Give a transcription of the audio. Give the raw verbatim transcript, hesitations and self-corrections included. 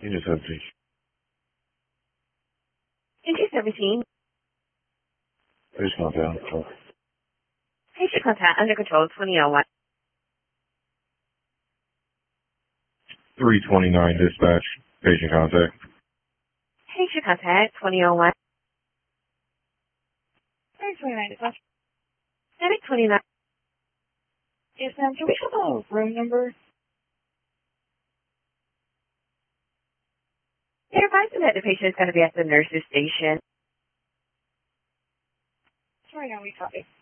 Unit seventeen. Unit seventeen. Patient contact. Oh. Patient contact under control, twenty oh one. three twenty-nine dispatch. Patient contact. Patient contact, twenty oh one. three twenty-nine dispatch. Medic twenty-nine. Yes, ma'am. Can we have a room number? They're advising that the patient is going to be at the nurse's station. Sorry, now we copy.